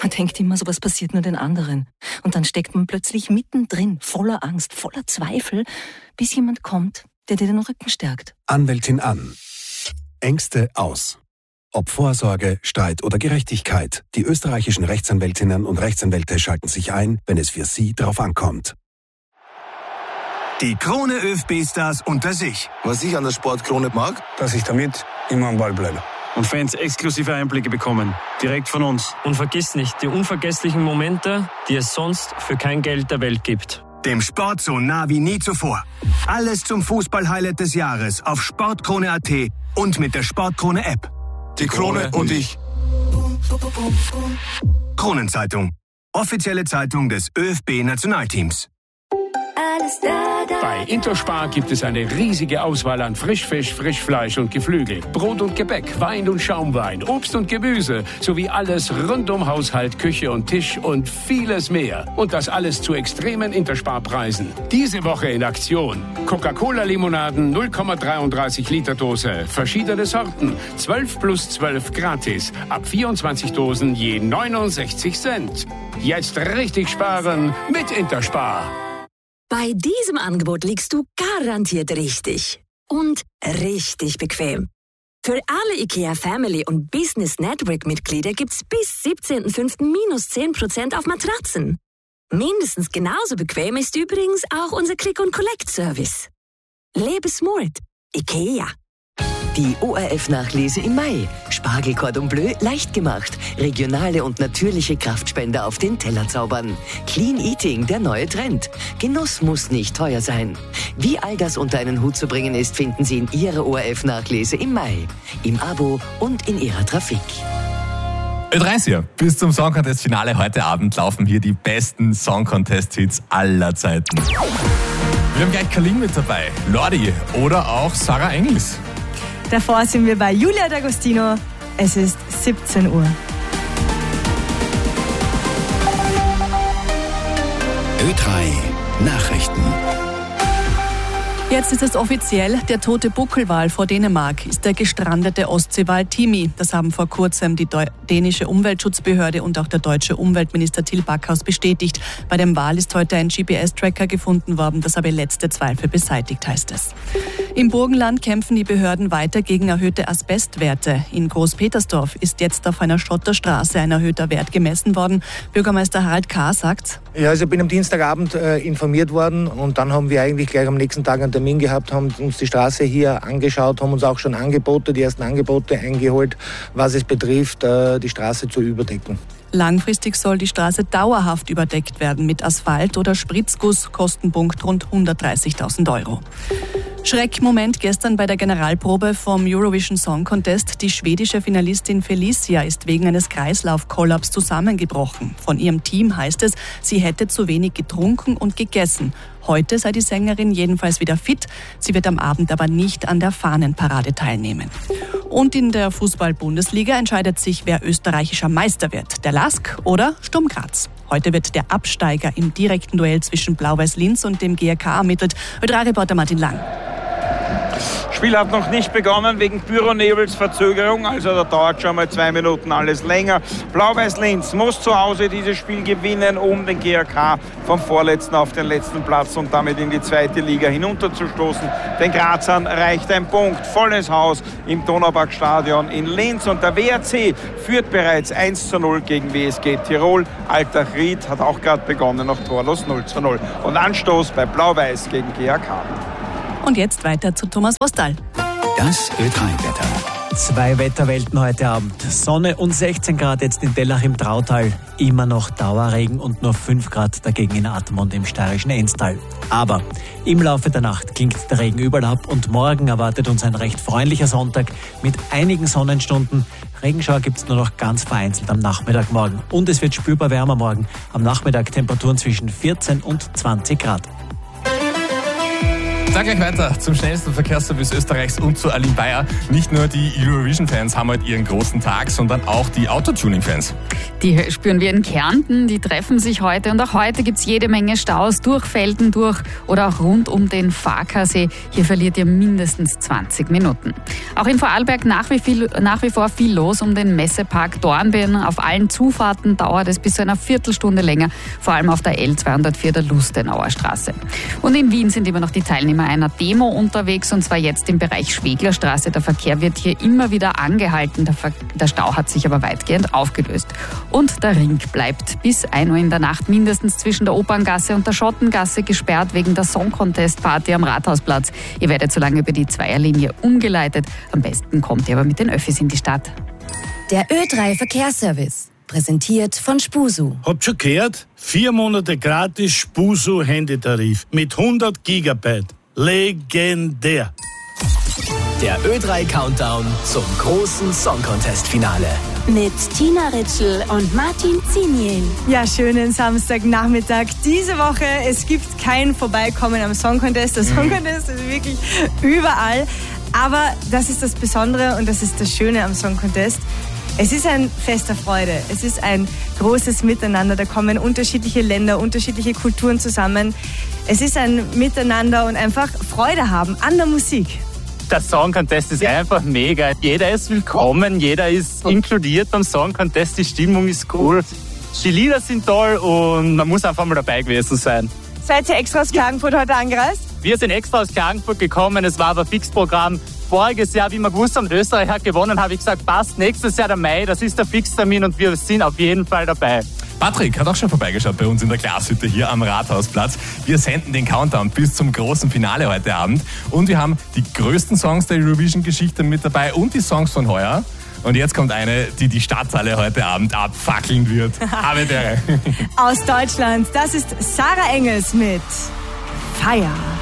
Man denkt immer, sowas passiert nur den anderen. Und dann steckt man plötzlich mittendrin, voller Angst, voller Zweifel, bis jemand kommt, der dir den Rücken stärkt. Anwältin an. Ängste aus. Ob Vorsorge, Streit oder Gerechtigkeit, die österreichischen Rechtsanwältinnen und Rechtsanwälte schalten sich ein, wenn es für sie drauf ankommt. Die Krone ÖFB-Stars unter sich. Was ich an der Sportkrone mag, dass ich damit immer am Ball bleibe. Und Fans exklusive Einblicke bekommen, direkt von uns. Und vergiss nicht, die unvergesslichen Momente, die es sonst für kein Geld der Welt gibt. Dem Sport so nah wie nie zuvor. Alles zum Fußball-Highlight des Jahres auf Sportkrone.at und mit der Sportkrone-App. die Krone und ich. Kronenzeitung. Offizielle Zeitung des ÖFB-Nationalteams. Alles da, da. Bei Interspar gibt es eine riesige Auswahl an Frischfisch, Frischfleisch und Geflügel, Brot und Gebäck, Wein und Schaumwein, Obst und Gemüse, sowie alles rund um Haushalt, Küche und Tisch und vieles mehr. Und das alles zu extremen Interspar-Preisen. Diese Woche in Aktion. Coca-Cola-Limonaden 0,33 Liter Dose, verschiedene Sorten, 12 plus 12 gratis, ab 24 Dosen je 69 Cent. Jetzt richtig sparen mit Interspar. Bei diesem Angebot liegst du garantiert richtig. Und richtig bequem. Für alle IKEA Family und Business Network Mitglieder gibt's bis 17.05. minus 10% auf Matratzen. Mindestens genauso bequem ist übrigens auch unser Click-and-Collect-Service. Lebe smart. IKEA. Die ORF-Nachlese im Mai. Spargel Cordon Bleu leicht gemacht. Regionale und natürliche Kraftspender auf den Teller zaubern. Clean Eating, der neue Trend. Genuss muss nicht teuer sein. Wie all das unter einen Hut zu bringen ist, finden Sie in Ihrer ORF-Nachlese im Mai. Im Abo und in Ihrer Trafik. Ö3 bis zum Song Contest Finale heute Abend laufen hier die besten Song Contest Hits aller Zeiten. Wir haben gleich Kalin mit dabei, Lordi oder auch Sarah Engels. Davor sind wir bei Julia D'Agostino. Es ist 17 Uhr. Ö3 Nachrichten. Jetzt ist es offiziell, der tote Buckelwal vor Dänemark ist der gestrandete Ostseewal Timi. Das haben vor kurzem die dänische Umweltschutzbehörde und auch der deutsche Umweltminister Till Backhaus bestätigt. Bei dem Wal ist heute ein GPS-Tracker gefunden worden. Das habe letzte Zweifel beseitigt, heißt es. Im Burgenland kämpfen die Behörden weiter gegen erhöhte Asbestwerte. In Großpetersdorf ist jetzt auf einer Schotterstraße ein erhöhter Wert gemessen worden. Bürgermeister Harald K. sagt: Ja, also ich bin am Dienstagabend informiert worden und dann haben wir eigentlich gleich am nächsten Tag einen Termin gehabt, haben uns die Straße hier angeschaut, haben uns auch schon die ersten Angebote eingeholt, was es betrifft, die Straße zu überdecken. Langfristig soll die Straße dauerhaft überdeckt werden mit Asphalt oder Spritzguss, Kostenpunkt rund 130.000 €. Schreckmoment gestern bei der Generalprobe vom Eurovision Song Contest. Die schwedische Finalistin Felicia ist wegen eines Kreislaufkollaps zusammengebrochen. Von ihrem Team heißt es, sie hätte zu wenig getrunken und gegessen. Heute sei die Sängerin jedenfalls wieder fit. Sie wird am Abend aber nicht an der Fahnenparade teilnehmen. Und in der Fußball-Bundesliga entscheidet sich, wer österreichischer Meister wird. Der LASK oder Sturm Graz. Heute wird der Absteiger im direkten Duell zwischen Blau-Weiß Linz und dem GRK ermittelt. Ö3-Reporter Martin Lang. Spiel hat noch nicht begonnen wegen Pyronebels Verzögerung, also da dauert schon mal 2 Minuten alles länger. Blau-Weiß Linz muss zu Hause dieses Spiel gewinnen, um den GRK vom vorletzten auf den letzten Platz und damit in die zweite Liga hinunterzustoßen. Den Grazern reicht ein Punkt, volles Haus im Donauparkstadion in Linz und der WRC führt bereits 1:0 gegen WSG Tirol. Altach-Ried hat auch gerade begonnen, noch torlos 0:0 und Anstoß bei Blau-Weiß gegen GRK. Und jetzt weiter zu Thomas Rostal. Das Ö3-Wetter. 2 Wetterwelten heute Abend. Sonne und 16 Grad jetzt in Dellach im Trautal. Immer noch Dauerregen und nur 5 Grad dagegen in Admont im steirischen Enstal. Aber im Laufe der Nacht klingt der Regen überall ab und morgen erwartet uns ein recht freundlicher Sonntag mit einigen Sonnenstunden. Regenschauer gibt es nur noch ganz vereinzelt am Nachmittag morgen. Und es wird spürbar wärmer morgen. Am Nachmittag Temperaturen zwischen 14 und 20 Grad. Und dann gleich weiter zum schnellsten Verkehrsservice Österreichs und zu Aline Bayer. Nicht nur die Eurovision-Fans haben heute ihren großen Tag, sondern auch die Autotuning-Fans. Die spüren wir in Kärnten, die treffen sich heute und auch heute gibt es jede Menge Staus durch Felden durch oder auch rund um den Farkasee. Hier verliert ihr mindestens 20 Minuten. Auch in Vorarlberg nach wie vor viel los um den Messepark Dornbirn. Auf allen Zufahrten dauert es bis zu einer Viertelstunde länger, vor allem auf der L204 der Lustenauer Straße. Und in Wien sind immer noch die Teilnehmer einer Demo unterwegs und zwar jetzt im Bereich Schweglerstraße. Der Verkehr wird hier immer wieder angehalten. Der Stau hat sich aber weitgehend aufgelöst. Und der Ring bleibt bis 1 Uhr in der Nacht mindestens zwischen der Operngasse und der Schottengasse gesperrt wegen der Song Contest Party am Rathausplatz. Ihr werdet so lange über die Zweierlinie umgeleitet. Am besten kommt ihr aber mit den Öffis in die Stadt. Der Ö3 Verkehrsservice. Präsentiert von Spusu. Habt schon gehört? 4 Monate gratis Spusu Handytarif mit 100 Gigabyte. Legendär. Der Ö3 Countdown zum großen Song Contest Finale. Mit Tina Ritschl und Martin Ziniel. Ja, schönen Samstagnachmittag diese Woche. Es gibt kein Vorbeikommen am Song Contest. Der Song Contest ist wirklich überall. Aber das ist das Besondere und das ist das Schöne am Song Contest. Es ist ein Fest der Freude. Es ist ein großes Miteinander. Da kommen unterschiedliche Länder, unterschiedliche Kulturen zusammen. Es ist ein Miteinander und einfach Freude haben an der Musik. Der Song Contest ist einfach mega. Jeder ist willkommen, jeder ist inkludiert beim Song Contest. Die Stimmung ist cool. Die Lieder sind toll und man muss einfach mal dabei gewesen sein. Seid ihr extra aus Klagenfurt heute angereist? Wir sind extra aus Klagenfurt gekommen. Es war aber Fixprogramm. Voriges Jahr, wie wir gewusst haben, Österreich hat gewonnen, habe ich gesagt, passt, nächstes Jahr der Mai, das ist der Fixtermin und wir sind auf jeden Fall dabei. Patrick hat auch schon vorbeigeschaut bei uns in der Glashütte hier am Rathausplatz. Wir senden den Countdown bis zum großen Finale heute Abend und wir haben die größten Songs der Eurovision-Geschichte mit dabei und die Songs von heuer. Und jetzt kommt eine, die die Stadthalle heute Abend abfackeln wird. Aus Deutschland, das ist Sarah Engels mit Feier.